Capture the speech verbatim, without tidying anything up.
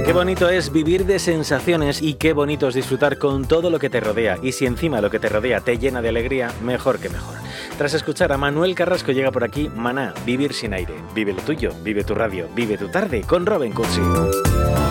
Qué bonito es vivir de sensaciones y qué bonito es disfrutar con todo lo que te rodea. Y si encima lo que te rodea te llena de alegría, mejor que mejor. Tras escuchar a Manuel Carrasco llega por aquí Maná, Vivir sin aire. Vive lo tuyo, vive tu radio, vive tu tarde con Robin Cursi.